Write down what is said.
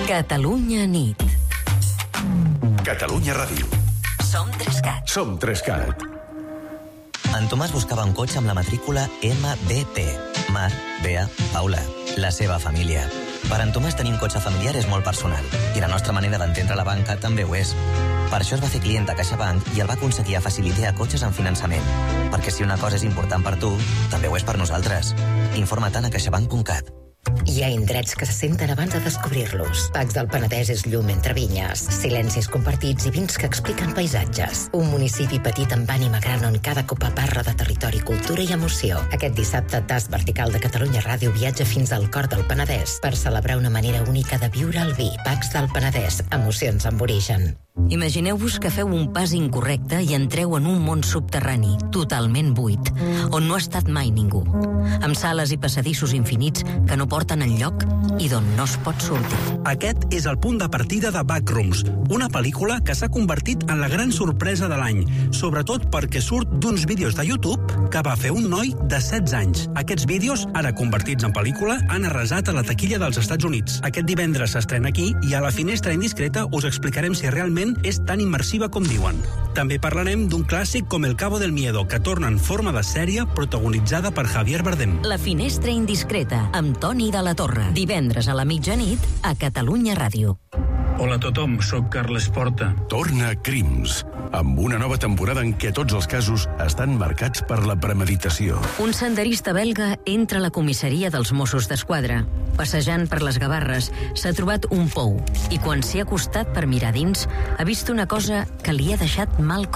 Catalunya nit. Catalunya Ràdio. Som 3CAT. Som 3CAT. En Tomàs buscava un cotxe amb la matrícula MBP. Mar, Bea, Paula, la seva família. Per en Tomàs tenir un cotxe familiar és molt personal i la nostra manera d'entendre la banca també ho és. Per això es va fer client de CaixaBank i el va aconseguir a facilitar cotxes en finançament. Perquè si una cosa és important per tu, també ho és per nosaltres. Informa-te'n a caixabank.cat. Hi ha indrets que se senten abans de descobrir-los. Pacs del Penedès és llum entre vinyes, silencis compartits i vins que expliquen paisatges. Un municipi petit amb ànima gran on cada copa parla de territori, cultura i emoció. Aquest dissabte, Tast Vertical de Catalunya Ràdio viatja fins al cor del Penedès per celebrar una manera única de viure el vi. Pacs del Penedès, emocions amb origen. Imagineu-vos que feu un pas incorrecte i entreu en un món subterrani, totalment buit, on no ha estat mai ningú, amb sales i passadissos infinits que no porten enlloc i d'on no es pot sortir. Aquest és el punt de partida de Backrooms, una pel·lícula que s'ha convertit en la gran sorpresa de l'any, sobretot perquè surt d'uns vídeos de YouTube que va fer un noi de 16 anys. Aquests vídeos, ara convertits en pel·lícula, han arrasat a la taquilla dels Estats Units. Aquest divendres s'estrena aquí i a la finestra indiscreta us explicarem si realment és tan immersiva com diuen. També parlarem d'un clàssic com El Cabo del Miedo, que torna en forma de sèrie protagonitzada per Javier Bardem. La finestra indiscreta, amb Toni de la Torre. Divendres a la mitjanit a Catalunya Ràdio. Hola a tothom, sóc Carles Porta. Torna Crims, amb una nova temporada en què tots els casos estan marcats per la premeditació. Un senderista belga entra a la comissaria dels Mossos d'Esquadra. Passejant per les Gavarres, s'ha trobat un pou i quan s'hi ha acostat per mirar dins, ha vist una cosa que li ha deixat mal